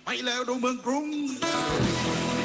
ไปแล้วดูเมืองกรุง